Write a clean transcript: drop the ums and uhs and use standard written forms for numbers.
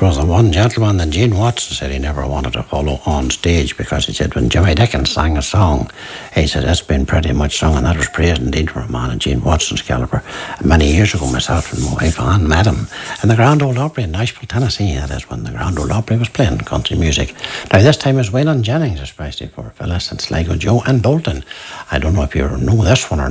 was the one gentleman that Gene Watson said he never wanted to follow on stage, because he said when Jimmy Dickens sang a song, he said it's been pretty much sung, and that was praise indeed for a man of Gene Watson's calibre. Many years ago, myself and my wife Anne met him in the Grand Ole Opry in Nashville, Tennessee. That is when the Grand Ole Opry was playing country music. Now this time it was Waylon Jennings, especially for Phyllis and Sligo Joe and Bolton. I don't know if you know this one or